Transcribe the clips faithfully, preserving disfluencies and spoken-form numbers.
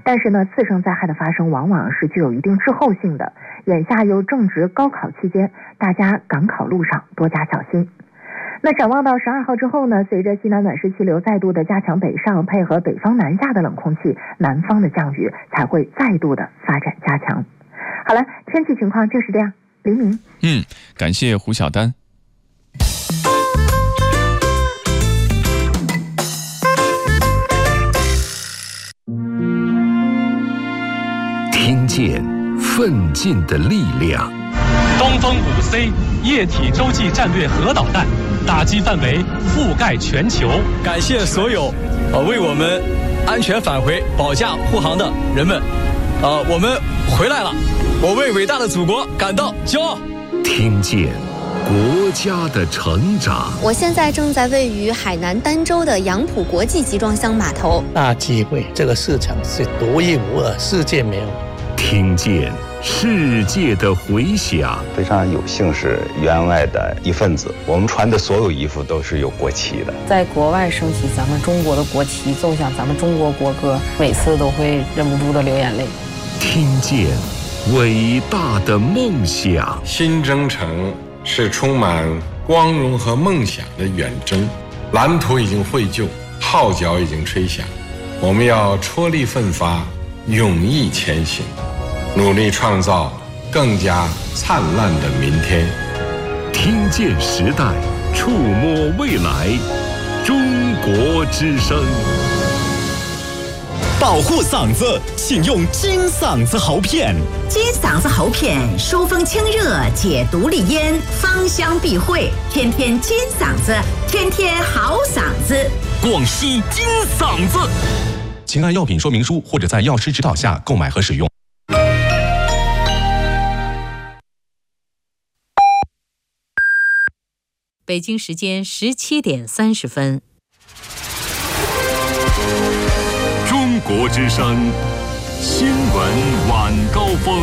但是呢，次生灾害的发生往往是具有一定滞后性的。眼下又正值高考期间，大家赶考路上多加小心。那展望到十二号之后呢，随着西南暖湿气流再度的加强北上，配合北方南下的冷空气，南方的降雨才会再度的发展加强。好了，天气情况就是这样。黎明， 嗯，感谢胡晓丹。 听见奋进的力量。 东风五 C 液体洲际战略核导弹打击范围覆盖全球。 感谢所有呃为我们安全返回保驾护航的人们，呃，我们回来了，我为伟大的祖国感到骄傲。 听见国家的成长。 我现在正在位于海南儋州的杨浦国际集装箱码头。 大机会，这个市场是独一无二，世界没有。 听见世界的回响。 非常有幸是员外的一份子，我们穿的所有衣服都是有国旗的。 在国外升起咱们中国的国旗，奏响咱们中国国歌，每次都会忍不住的流眼泪。 听见伟大的梦想。 新征程是充满光荣和梦想的远征，蓝图已经绘就，号角已经吹响，我们要踔厉奋发，勇毅前行，努力创造更加灿烂的明天。 听见时代，触摸未来，中国之声。 保护嗓子，请用金嗓子喉片。 金嗓子喉片疏风清热，解毒利咽，芳香避秽，天天金嗓子，天天好嗓子。 广西金嗓子。请按药品说明书或者在药师指导下购买和使用。 北京时间十七点三十分。 中国之声新闻晚高峰。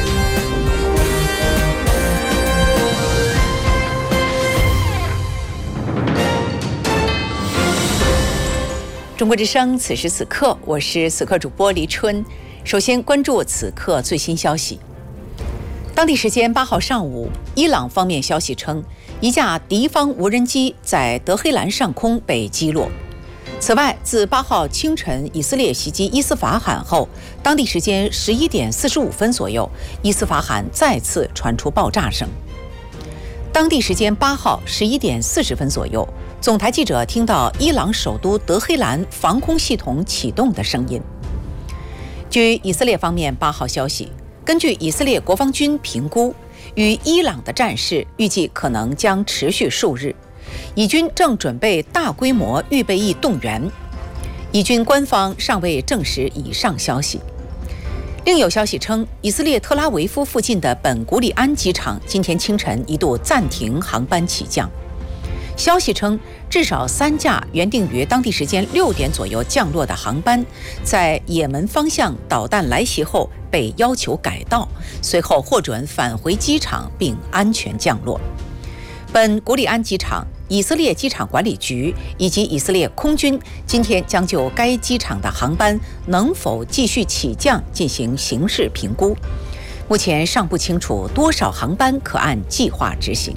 中国之声，此时此刻，我是此刻主播黎春。首先关注此刻最新消息。当地时间八号上午，伊朗方面消息称，一架敌方无人机在德黑兰上空被击落。此外，自八号清晨以色列袭击伊斯法罕后，当地时间十一点四十五分左右，伊斯法罕再次传出爆炸声。当地时间八号十一点四十分左右，总台记者听到伊朗首都德黑兰防空系统启动的声音。据以色列方面八号消息，根据以色列国防军评估，与伊朗的战事预计可能将持续数日。以军正准备大规模预备役动员，以军官方尚未证实以上消息。另有消息称，以色列特拉维夫附近的本古里安机场今天清晨一度暂停航班起降。消息称，至少三架原定于当地时间六点左右降落的航班，在也门方向导弹来袭后被要求改道，随后获准返回机场并安全降落。本古里安机场、以色列机场管理局以及以色列空军今天将就该机场的航班能否继续起降进行形势评估，目前尚不清楚多少航班可按计划执行。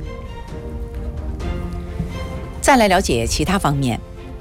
再来了解其他方面。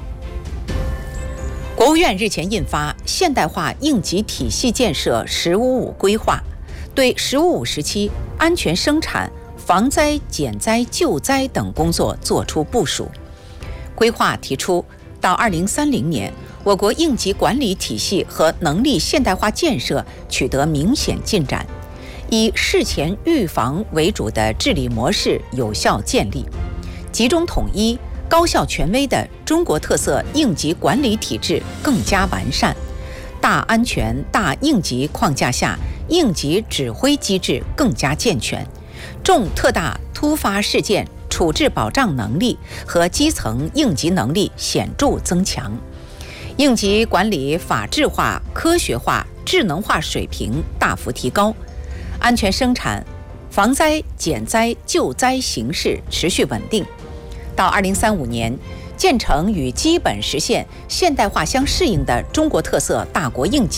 国务院日前印发《现代化应急体系建设“十五五”规划》，对“十五五”时期安全生产、防灾、减灾、救灾等工作作出部署。规划提出，到二零三零年，我国应急管理体系和能力现代化建设取得明显进展，以事前预防为主的治理模式有效建立，集中统一、高效权威的中国特色应急管理体制更加完善，大安全、大应急框架下应急指挥机制更加健全，重特大突发事件处置保障能力和基层应急能力显著增强，应急管理法治化、科学化、智能化水平大幅提高，安全生产、防灾、减灾、救灾形势持续稳定。到二零三五年，建成与基本实现现代化相适应的中国特色大国应急